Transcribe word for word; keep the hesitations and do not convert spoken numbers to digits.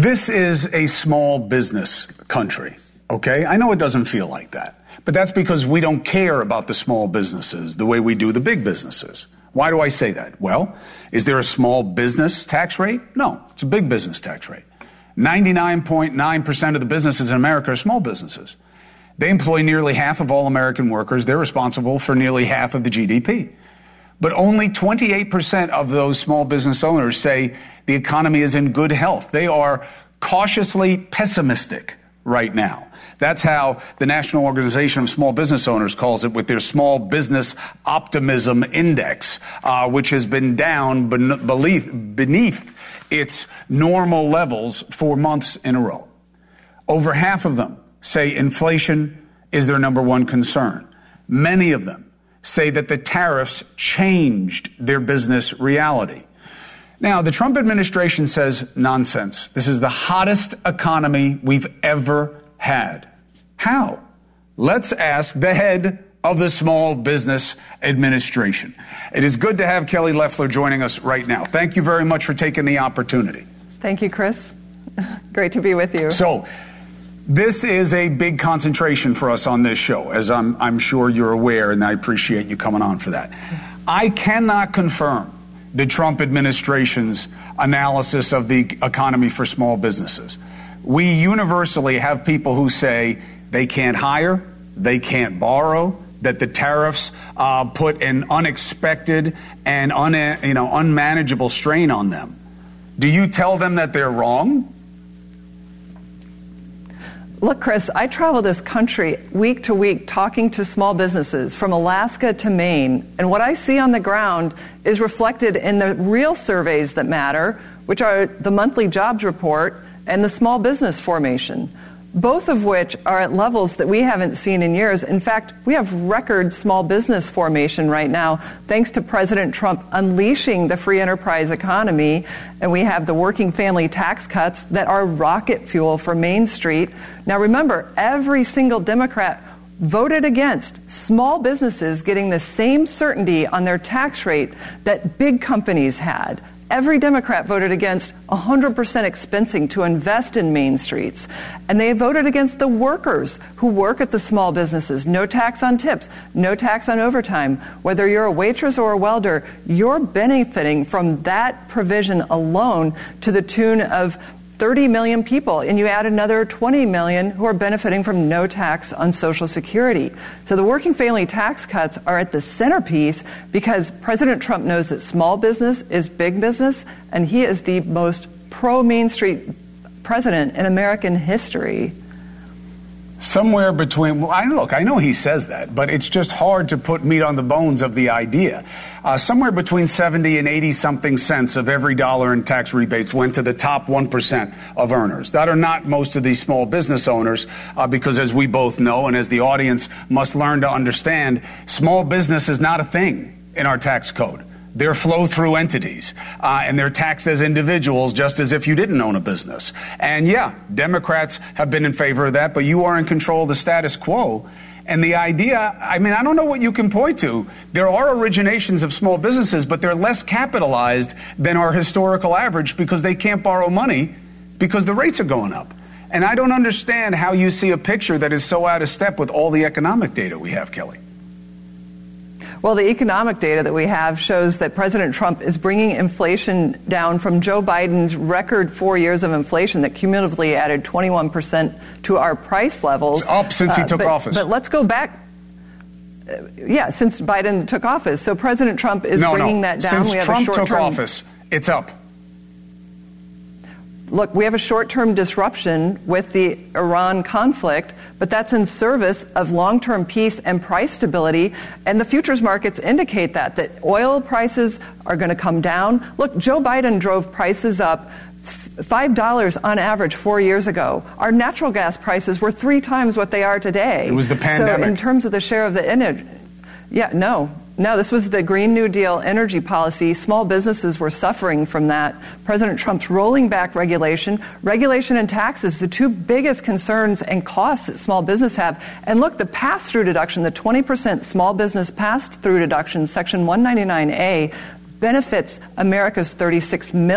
This is a small business country, okay? I know it doesn't feel like that, but that's because we don't care about the small businesses the way we do the big businesses. Why do I say that? Well, is there a small business tax rate? No, it's a big business tax rate. ninety-nine point nine percent of the businesses in America are small businesses. They employ nearly half of all American workers. They're responsible for nearly half of the G D P. But only twenty-eight percent of those small business owners say the economy is in good health. They are cautiously pessimistic right now. That's how the National Organization of Small Business Owners calls it with their Small Business Optimism Index, uh, which has been down ben- beneath, beneath its normal levels for months in a row. Over half of them say inflation is their number one concern. Many of them say that the tariffs changed their business reality. Now, the Trump administration says nonsense. This is the hottest economy we've ever had. How? Let's ask the head of the Small Business Administration. It is good to have Kelly Loeffler joining us right now. Thank you very much for taking the opportunity. Thank you, Chris. Great to be with you. So, this is a big concentration for us on this show, as I'm, I'm sure you're aware, and I appreciate you coming on for that. I cannot confirm the Trump administration's analysis of the economy for small businesses. We universally have people who say they can't hire, they can't borrow, that the tariffs uh, put an unexpected and un, you know, unmanageable strain on them. Do you tell them that they're wrong? Look, Chris, I travel this country week to week talking to small businesses from Alaska to Maine, and what I see on the ground is reflected in the real surveys that matter, which are the monthly jobs report and the small business formation, both of which are at levels that we haven't seen in years. In fact, we have record small business formation right now, thanks to President Trump unleashing the free enterprise economy, and we have the working family tax cuts that are rocket fuel for Main Street. Now remember, every single Democrat voted against small businesses getting the same certainty on their tax rate that big companies had. Every Democrat voted against one hundred percent expensing to invest in Main Streets. And they voted against the workers who work at the small businesses. No tax on tips, no tax on overtime. Whether you're a waitress or a welder, you're benefiting from that provision alone to the tune of thirty million people, and you add another twenty million who are benefiting from no tax on Social Security. So the working family tax cuts are at the centerpiece because President Trump knows that small business is big business, and he is the most pro-Main Street president in American history. Somewhere between, well, I, look, I know he says that, but it's just hard to put meat on the bones of the idea. Uh, somewhere between seventy and eighty something cents of every dollar in tax rebates went to the top one percent of earners. That are not most of these small business owners, uh, because as we both know, and as the audience must learn to understand, small business is not a thing in our tax code. They're flow-through entities, uh, and they're taxed as individuals just as if you didn't own a business. And yeah, Democrats have been in favor of that, but you are in control of the status quo. And the idea, I mean, I don't know what you can point to. There are originations of small businesses, but they're less capitalized than our historical average because they can't borrow money because the rates are going up. And I don't understand how you see a picture that is so out of step with all the economic data we have, Kelly. Well, the economic data that we have shows that President Trump is bringing inflation down from Joe Biden's record four years of inflation that cumulatively added twenty-one percent to our price levels. It's up since he uh, took but, office. But let's go back. Uh, yeah, since Biden took office. So President Trump is no, bringing no. that down. Since we have Trump a took short-term... office, it's up. Look, we have a short-term disruption with the Iran conflict, but that's in service of long-term peace and price stability. And the futures markets indicate that, that oil prices are going to come down. Look, Joe Biden drove prices up five dollars on average four years ago. Our natural gas prices were three times what they are today. It was the pandemic. So in terms of the share of the energy, yeah, no. No, this was the Green New Deal energy policy. Small businesses were suffering from that. President Trump's rolling back regulation. Regulation and taxes, the two biggest concerns and costs that small business have. And look, the pass-through deduction, the twenty percent small business pass-through deduction, Section one ninety-nine A, benefits America's thirty-six million